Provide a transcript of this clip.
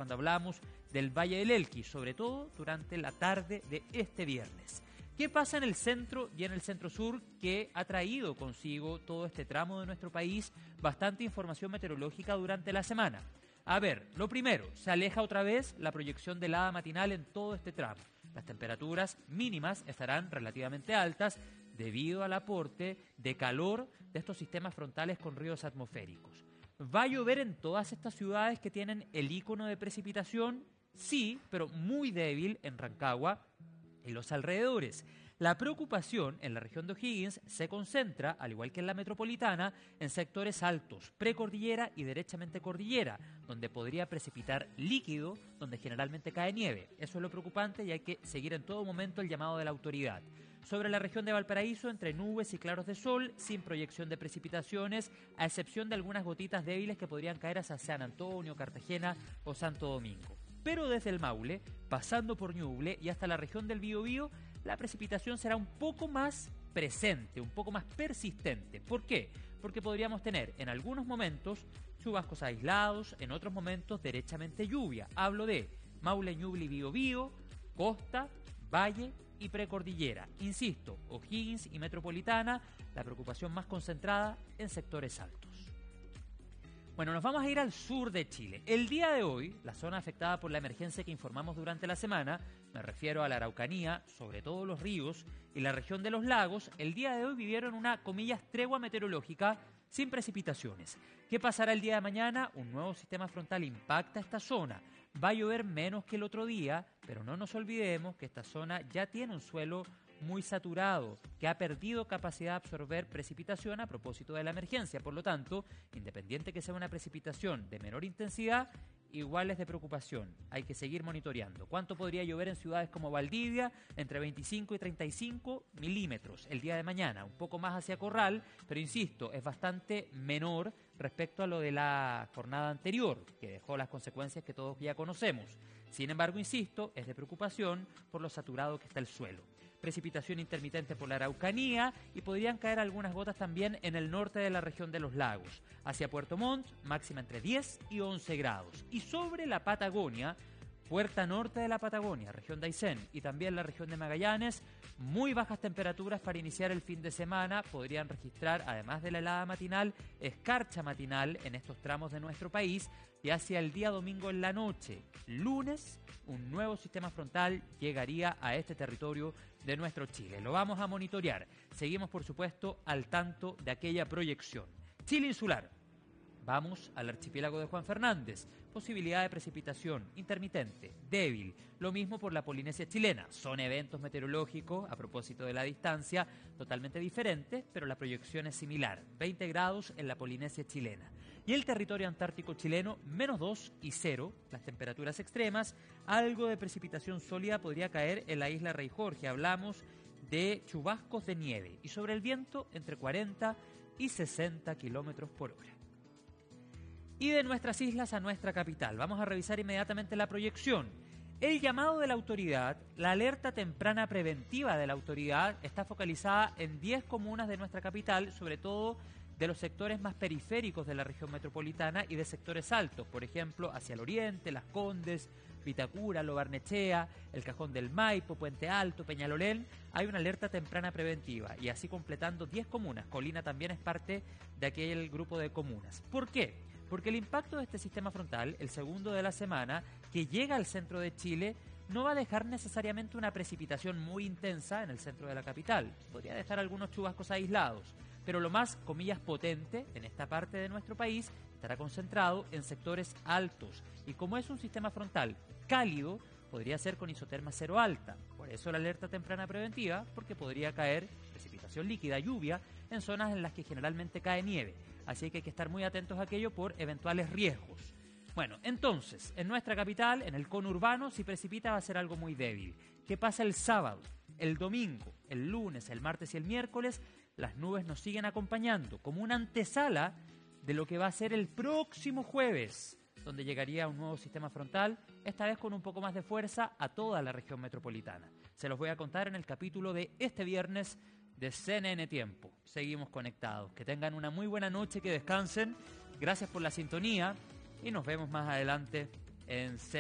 cuando hablamos del Valle del Elqui, sobre todo durante la tarde de este viernes. ¿Qué pasa en el centro y en el centro-sur que ha traído consigo todo este tramo de nuestro país bastante información meteorológica durante la semana? A ver, lo primero, se aleja otra vez la proyección de helada matinal en todo este tramo. Las temperaturas mínimas estarán relativamente altas debido al aporte de calor de estos sistemas frontales con ríos atmosféricos. ¿Va a llover en todas estas ciudades que tienen el icono de precipitación? Sí, pero muy débil en Rancagua y los alrededores. La preocupación en la región de O'Higgins se concentra, al igual que en la metropolitana, en sectores altos, precordillera y derechamente cordillera, donde podría precipitar líquido, donde generalmente cae nieve. Eso es lo preocupante y hay que seguir en todo momento el llamado de la autoridad. Sobre la región de Valparaíso, entre nubes y claros de sol, sin proyección de precipitaciones, a excepción de algunas gotitas débiles que podrían caer hacia San Antonio, Cartagena o Santo Domingo. Pero desde el Maule, pasando por Ñuble y hasta la región del Biobío, la precipitación será un poco más presente, un poco más persistente. ¿Por qué? Porque podríamos tener en algunos momentos chubascos aislados, en otros momentos derechamente lluvia. Hablo de Maule, Ñuble y Biobío, costa, valle y precordillera. Insisto, O'Higgins y metropolitana, la preocupación más concentrada en sectores altos. Bueno, nos vamos a ir al sur de Chile. El día de hoy, la zona afectada por la emergencia que informamos durante la semana, me refiero a la Araucanía, sobre todo los ríos y la región de los lagos, el día de hoy vivieron una, comillas, tregua meteorológica sin precipitaciones. ¿Qué pasará el día de mañana? Un nuevo sistema frontal impacta esta zona. Va a llover menos que el otro día, pero no nos olvidemos que esta zona ya tiene un suelo muy saturado, que ha perdido capacidad de absorber precipitación a propósito de la emergencia. Por lo tanto, independiente que sea una precipitación de menor intensidad, igual es de preocupación. Hay que seguir monitoreando. ¿Cuánto podría llover en ciudades como Valdivia? Entre 25 y 35 milímetros el día de mañana. Un poco más hacia Corral, pero insisto, es bastante menor respecto a lo de la jornada anterior, que dejó las consecuencias que todos ya conocemos. Sin embargo, insisto, es de preocupación por lo saturado que está el suelo. Precipitación intermitente por la Araucanía y podrían caer algunas gotas también en el norte de la región de los lagos. Hacia Puerto Montt, máxima entre 10 y 11 grados. Y sobre la Patagonia, puerta norte de la Patagonia, región de Aysén y también la región de Magallanes, muy bajas temperaturas para iniciar el fin de semana. Podrían registrar, además de la helada matinal, escarcha matinal en estos tramos de nuestro país y hacia el día domingo en la noche, lunes, un nuevo sistema frontal llegaría a este territorio de nuestro Chile. Lo vamos a monitorear. Seguimos, por supuesto, al tanto de aquella proyección. Chile insular. Vamos al archipiélago de Juan Fernández. Posibilidad de precipitación intermitente, débil. Lo mismo por la Polinesia chilena. Son eventos meteorológicos, a propósito de la distancia, totalmente diferentes, pero la proyección es similar. 20 grados en la Polinesia chilena. Y el territorio antártico chileno, menos 2 y 0. Las temperaturas extremas. Algo de precipitación sólida podría caer en la isla Rey Jorge. Hablamos de chubascos de nieve. Y sobre el viento, entre 40 y 60 kilómetros por hora. Y de nuestras islas a nuestra capital. Vamos a revisar inmediatamente la proyección. El llamado de la autoridad, la alerta temprana preventiva de la autoridad, está focalizada en 10 comunas de nuestra capital, sobre todo de los sectores más periféricos de la región metropolitana y de sectores altos, por ejemplo, hacia el oriente, Las Condes, Vitacura, Lo Barnechea, el Cajón del Maipo, Puente Alto, Peñalolén. Hay una alerta temprana preventiva y así completando 10 comunas. Colina también es parte de aquel grupo de comunas. ¿Por qué? Porque el impacto de este sistema frontal, el segundo de la semana, que llega al centro de Chile, no va a dejar necesariamente una precipitación muy intensa en el centro de la capital. Podría dejar algunos chubascos aislados, pero lo más, comillas, potente en esta parte de nuestro país estará concentrado en sectores altos. Y como es un sistema frontal cálido, podría ser con isoterma cero alta. Por eso la alerta temprana preventiva, porque podría caer precipitación líquida, lluvia, en zonas en las que generalmente cae nieve. Así que hay que estar muy atentos a aquello por eventuales riesgos. Bueno, entonces, en nuestra capital, en el conurbano, si precipita va a ser algo muy débil. ¿Qué pasa el sábado, el domingo, el lunes, el martes y el miércoles? Las nubes nos siguen acompañando como una antesala de lo que va a ser el próximo jueves, donde llegaría un nuevo sistema frontal, esta vez con un poco más de fuerza a toda la región metropolitana. Se los voy a contar en el capítulo de este viernes de CNN Tiempo. Seguimos conectados. Que tengan una muy buena noche, que descansen. Gracias por la sintonía y nos vemos más adelante en CNN.